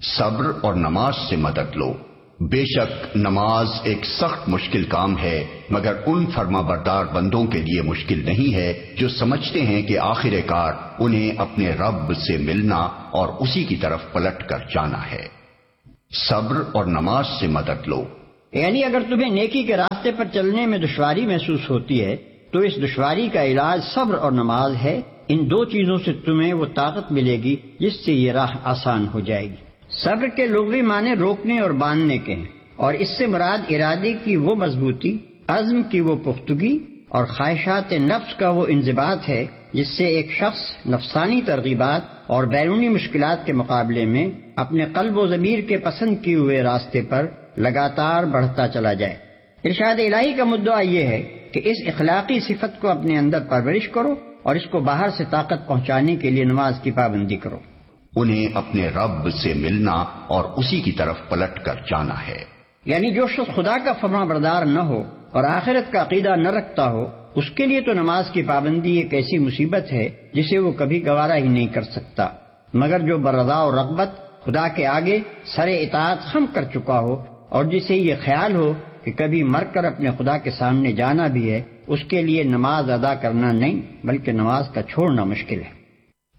صبر اور نماز سے مدد لو، بے شک نماز ایک سخت مشکل کام ہے، مگر ان فرما بردار بندوں کے لیے مشکل نہیں ہے جو سمجھتے ہیں کہ آخر کار انہیں اپنے رب سے ملنا اور اسی کی طرف پلٹ کر جانا ہے۔ صبر اور نماز سے مدد لو، یعنی اگر تمہیں نیکی کے راستے پر چلنے میں دشواری محسوس ہوتی ہے تو اس دشواری کا علاج صبر اور نماز ہے۔ ان دو چیزوں سے تمہیں وہ طاقت ملے گی جس سے یہ راہ آسان ہو جائے گی۔ صبر کے لغوی معنی روکنے اور باندھنے کے ہیں، اور اس سے مراد ارادے کی وہ مضبوطی، عزم کی وہ پختگی اور خواہشات نفس کا وہ انضباط ہے جس سے ایک شخص نفسانی ترغیبات اور بیرونی مشکلات کے مقابلے میں اپنے قلب و ضمیر کے پسند کیے ہوئے راستے پر لگاتار بڑھتا چلا جائے۔ ارشاد الہی کا مدعا یہ ہے کہ اس اخلاقی صفت کو اپنے اندر پرورش کرو اور اس کو باہر سے طاقت پہنچانے کے لیے نماز کی پابندی کرو۔ انہیں اپنے رب سے ملنا اور اسی کی طرف پلٹ کر جانا ہے۔ یعنی جو شخص خدا کا فرما بردار نہ ہو اور آخرت کا عقیدہ نہ رکھتا ہو، اس کے لیے تو نماز کی پابندی ایک ایسی مصیبت ہے جسے وہ کبھی گوارا ہی نہیں کر سکتا، مگر جو برضا و رغبت خدا کے آگے سر اطاعت خم کر چکا ہو اور جسے یہ خیال ہو کہ کبھی مر کر اپنے خدا کے سامنے جانا بھی ہے، اس کے لیے نماز ادا کرنا نہیں بلکہ نماز کا چھوڑنا مشکل ہے۔